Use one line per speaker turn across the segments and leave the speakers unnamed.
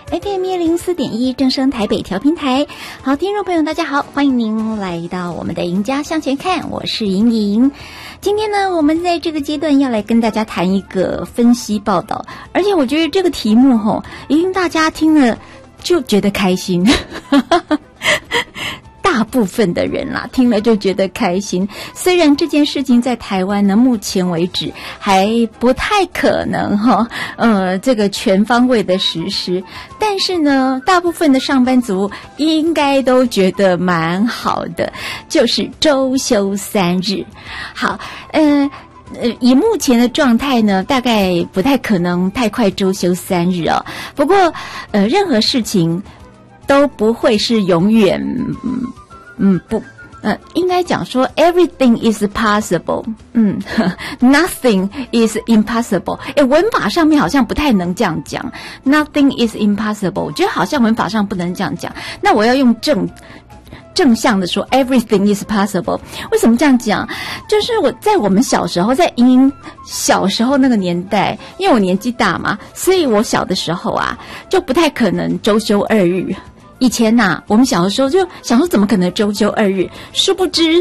FM 104.1正声台北调频台。好，听众朋友大家好，欢迎您来到我们的赢家向前看，我是莹莹。今天呢，我们在这个阶段要来跟大家谈一个分析报道，而且我觉得这个题目一定大家听了就觉得开心。大部分的人啦，听了就觉得开心。虽然这件事情在台湾呢，目前为止还不太可能这个全方位的实施，但是呢，大部分的上班族应该都觉得蛮好的，就是周休3日。好，以目前的状态呢，大概不太可能太快周休3日哦。不过，任何事情都不会是永远，应该讲说 everything is possible， nothing is impossible。文法上面好像不太能这样讲 ，nothing is impossible， 我觉得好像文法上不能这样讲。那我要用正向的说 everything is possible。 为什么这样讲？就是我们小时候，在莹莹小时候那个年代，因为我年纪大嘛，所以我小的时候啊，就不太可能周休2日。以前我们小的时候就想说怎么可能周休2日，殊不知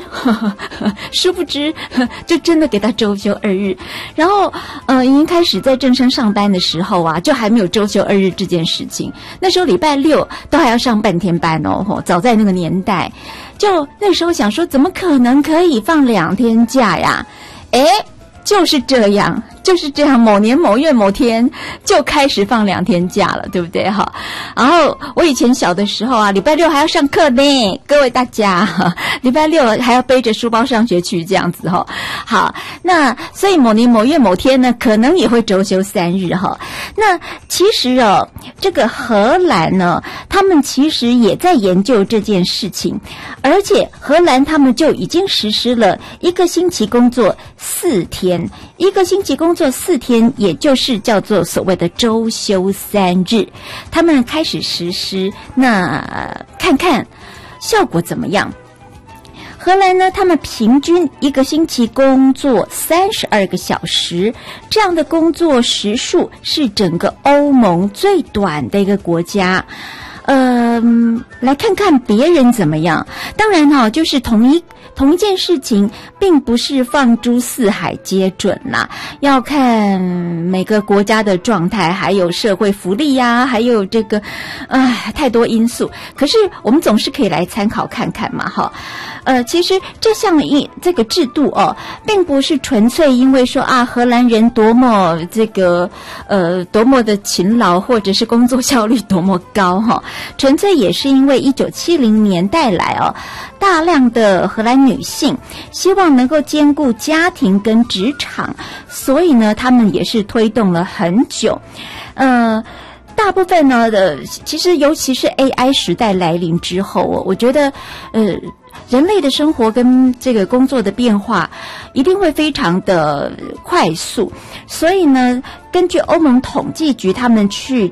就真的给他周休2日。然后已经开始在正声上班的时候啊，就还没有周休2日这件事情。那时候礼拜六都还要上半天班哦，早在那个年代，就那时候想说怎么可能可以放2天假呀？就是这样，某年某月某天就开始放2天假了，对不对？哈，然后我以前小的时候啊，礼拜六还要上课呢，各位大家，礼拜六还要背着书包上学去，这样子哈。好，那所以某年某月某天呢，可能也会周休3日哈。那其实这个荷兰呢，他们其实也在研究这件事情，而且荷兰他们就已经实施了1个星期工作4天。1个星期工作4天，也就是叫做所谓的周休3日，他们开始实施，那看看效果怎么样。荷兰呢，他们平均1个星期工作32个小时，这样的工作时数是整个欧盟最短的一个国家。来看看别人怎么样。当然就是同一件事情，并不是放诸四海皆准啦，要看每个国家的状态，还有社会福利呀，还有这个太多因素。可是我们总是可以来参考看看嘛，哈。其实这个制度并不是纯粹因为说荷兰人多么多么的勤劳，或者是工作效率多么高哈，纯粹也是因为1970年代来大量的荷兰女性希望能够兼顾家庭跟职场，所以呢，他们也是推动了很久。大部分呢其实尤其是 AI 时代来临之后，我觉得人类的生活跟这个工作的变化一定会非常的快速，所以呢，根据欧盟统计局他们去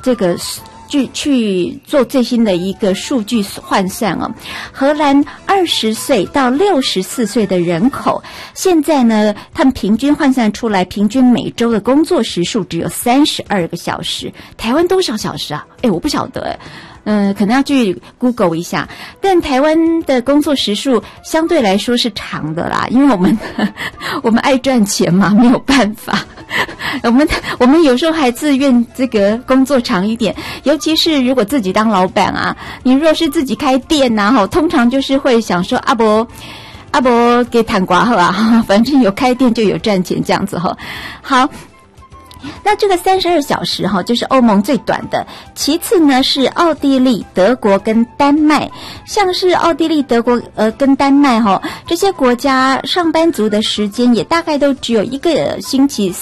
做最新的一个数据换算荷兰20岁到64岁的人口，现在呢，他们平均换算出来，平均每周的工作时数只有32个小时。台湾多少小时啊？我不晓得可能要去 Google 一下。但台湾的工作时数相对来说是长的啦，因为我们爱赚钱嘛，没有办法。我们有时候还自愿这个工作长一点，尤其是如果自己当老板啊，你若是自己开店通常就是会想说阿伯给谈瓜啊，反正有开店就有赚钱这样子好。那这个32小时就是欧盟最短的，其次呢是奥地利、德国跟丹麦。像是奥地利、德国跟丹麦这些国家上班族的时间也大概都只有1个星期